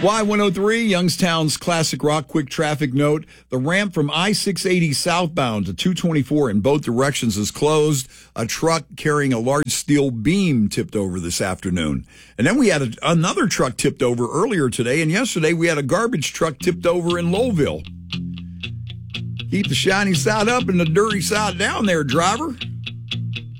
Y103, Youngstown's classic rock. Quick traffic note. The ramp from I-680 southbound to 224 in both directions is closed. A truck carrying a large steel beam tipped over this afternoon. And then we had another truck tipped over earlier today. And yesterday we had a garbage truck tipped over in Lowville. Keep the shiny side up and the dirty side down there, driver.